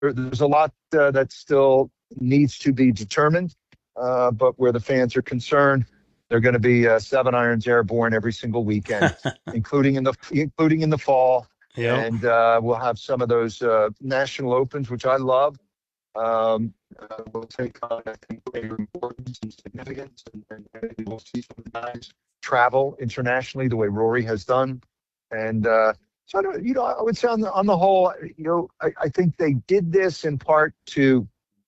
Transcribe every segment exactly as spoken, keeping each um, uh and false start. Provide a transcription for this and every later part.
there, there's a lot uh, that still needs to be determined, uh, but where the fans are concerned, they're going to be uh, seven irons airborne every single weekend, including in the including in the fall. Yep. And uh, we'll have some of those uh, national opens, which I love. Um, uh, we'll take on, I think, greater importance and significance, and, and maybe we'll see some guys travel internationally the way Rory has done. And uh, so, I don't, you know, I would say on the on the whole, you know, I, I think they did this in part to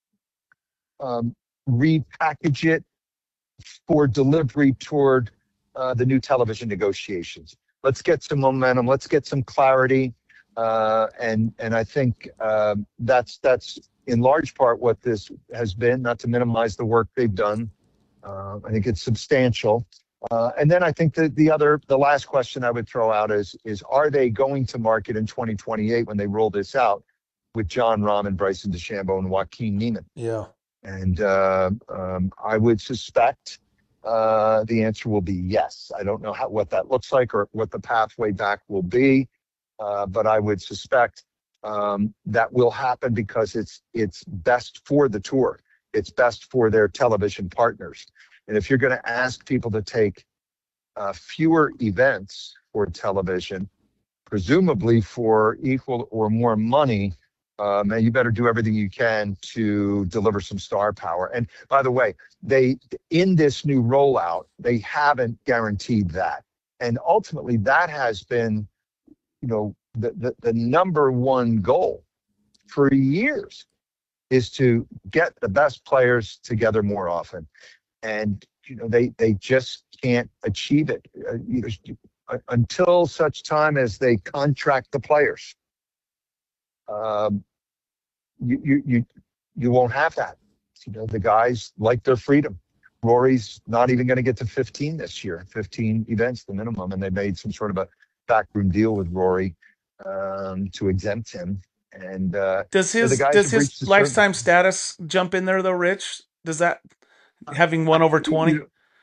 um, repackage it for delivery toward uh, the new television negotiations. Let's get some momentum. Let's get some clarity, uh, and and I think uh, that's that's in large part what this has been. Not to minimize the work they've done, uh, I think it's substantial. Uh, and then I think that the other, the last question I would throw out is is are they going to market in twenty twenty-eight when they roll this out with John Rahm and Bryson DeChambeau and Joaquin Niemann? Yeah, and uh, um, I would suspect. Uh, the answer will be yes. I don't know how, what that looks like or what the pathway back will be, uh, but I would suspect um, that will happen because it's it's best for the tour. It's best for their television partners. And if you're going to ask people to take uh, fewer events for television, presumably for equal or more money, Um, and you better do everything you can to deliver some star power. And by the way, they in this new rollout, they haven't guaranteed that. And ultimately, that has been, you know, the, the, the number one goal for years is to get the best players together more often. And, you know, they, they just can't achieve it uh, you know, until such time as they contract the players. Um, you, you, you, you won't have that. You know, the guys like their freedom. Rory's not even going to get to fifteen this year, fifteen events, the minimum. And they made some sort of a backroom deal with Rory um, to exempt him. And uh, does his, so does his lifetime certain... status jump in there though, Rich? Does that, having won over twenty?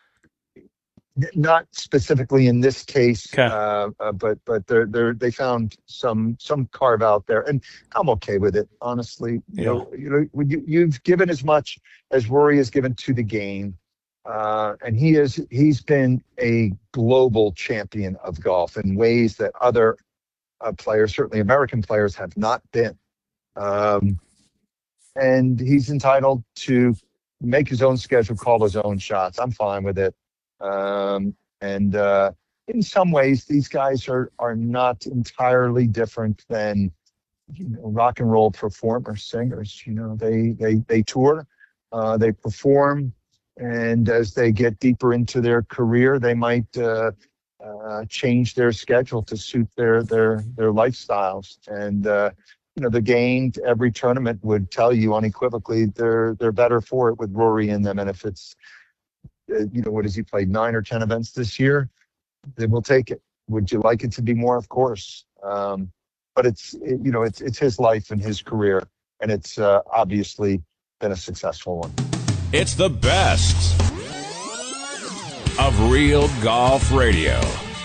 Not specifically in this case, okay. uh, uh, but but they're they they found some some carve out there, and I'm okay with it, honestly. Yeah. You know, you know, you, you've given as much as Rory has given to the game, uh, and he is he's been a global champion of golf in ways that other uh, players, certainly American players, have not been. Um, and he's entitled to make his own schedule, call his own shots. I'm fine with it. Um, and uh, in some ways, these guys are are not entirely different than, you know, rock and roll performers, singers. You know, they they they tour, uh, they perform, and as they get deeper into their career, they might uh, uh, change their schedule to suit their their their lifestyles. And uh, you know, the game, every tournament would tell you unequivocally they're they're better for it with Rory in them. And if it's you know, what has he played, nine or ten events this year? Then we'll take it. Would you like it to be more? Of course. Um, but it's, it, you know, it's it's his life and his career, and it's uh, obviously been a successful one. It's the best of Real Golf Radio.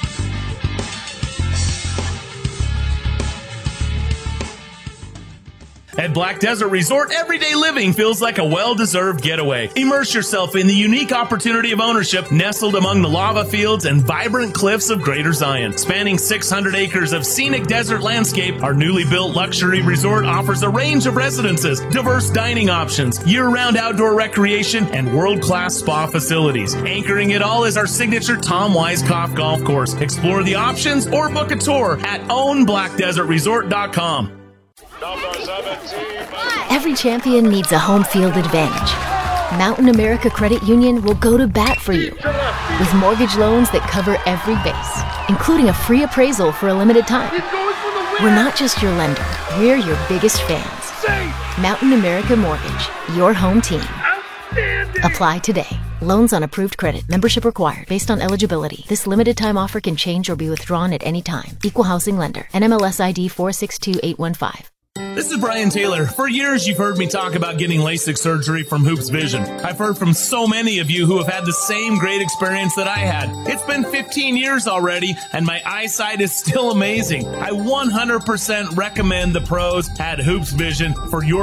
At Black Desert Resort, everyday living feels like a well-deserved getaway. Immerse yourself in the unique opportunity of ownership nestled among the lava fields and vibrant cliffs of Greater Zion. Spanning six hundred acres of scenic desert landscape, our newly built luxury resort offers a range of residences, diverse dining options, year-round outdoor recreation, and world-class spa facilities. Anchoring it all is our signature Tom Weiskopf golf course. Explore the options or book a tour at own black desert resort dot com. Every champion needs a home field advantage. Mountain America Credit Union will go to bat for you with mortgage loans that cover every base, including a free appraisal for a limited time. We're not just your lender, we're your biggest fans. Mountain America Mortgage, your home team. Apply today. Loans on approved credit. Membership required based on eligibility. This limited time offer can change or be withdrawn at any time. Equal housing lender. N M L S I D four six two eight one five. This is Brian Taylor. For years, you've heard me talk about getting LASIK surgery from Hoops Vision. I've heard from so many of you who have had the same great experience that I had. It's been fifteen years already, and my eyesight is still amazing. I one hundred percent recommend the pros at Hoops Vision for your